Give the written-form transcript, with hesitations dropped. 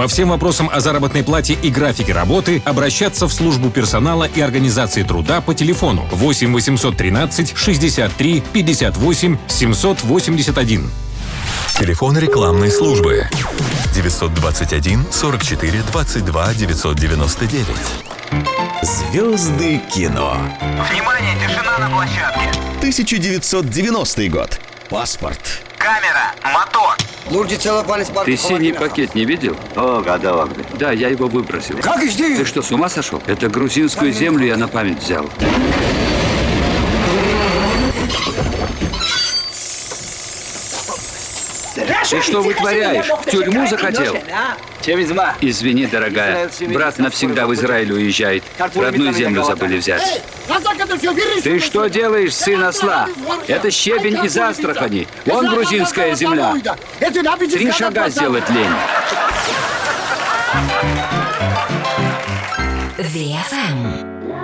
По всем вопросам о заработной плате и графике работы обращаться в службу персонала и организации труда по телефону 8 813 63 58 781. Телефон рекламной службы 921 44 22 999. Звезды кино. Внимание, тишина на площадке. 1990 год. Паспорт. Камера, мотор. Ты синий пакет не видел? О, гадалок. Да, я его выбросил. Как и здесь? Ты что, с ума сошел? Это грузинскую землю я на память взял. Ты что вытворяешь? В тюрьму захотел? Извини, дорогая. Брат навсегда в Израиль уезжает. Родную землю забыли взять. Ты что делаешь, сын осла? Это щебень из Астрахани. Вон грузинская земля. 3 шага сделать лень. VFM.